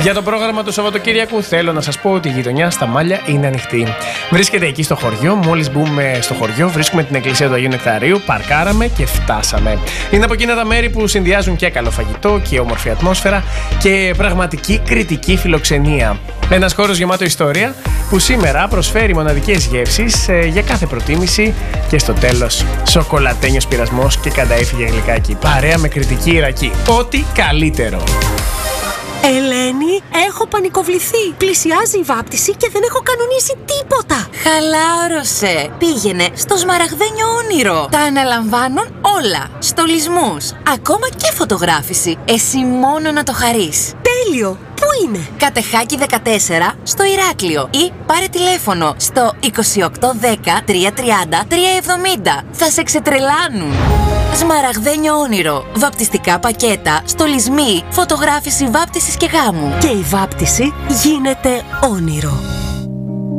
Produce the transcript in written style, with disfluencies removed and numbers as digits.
Για το πρόγραμμα του Σαββατοκύριακου θέλω να σας πω ότι η γειτονιά στα Μάλια είναι ανοιχτή. Βρίσκεται εκεί στο χωριό. Μόλις μπούμε στο χωριό, βρίσκουμε την εκκλησία του Αγίου Νεκταρίου, παρκάραμε και φτάσαμε. Είναι από εκείνα τα μέρη που συνδυάζουν και καλό φαγητό και όμορφη ατμόσφαιρα και πραγματική κριτική φιλοξενία. Ένας χώρος γεμάτο ιστορία που σήμερα προσφέρει μοναδικές γεύσεις για κάθε προτίμηση και στο τέλος σοκολατένιος πειρασμός και κανταήφι για γλυκάκι. Παρέα με κριτική Ιρακή. Ό,τι καλύτερο. Ελένη, έχω πανικοβληθεί. Πλησιάζει η βάπτιση και δεν έχω κανονίσει τίποτα. Χαλάρωσε. Πήγαινε στο Σμαραγδένιο Όνειρο. Τα αναλαμβάνουν όλα. Στολισμούς, ακόμα και φωτογράφηση. Εσύ μόνο να το χαρείς. Τέλειο. Πού είναι? Κατεχάκη 14 στο Ηράκλειο ή πάρε τηλέφωνο στο 2810 330 370. Θα σε ξετρελάνουν. Σμαραγδένιο Όνειρο. Βαπτιστικά πακέτα, στολισμοί, φωτογράφηση βάπτισης και γάμου. Και η βάπτιση γίνεται όνειρο.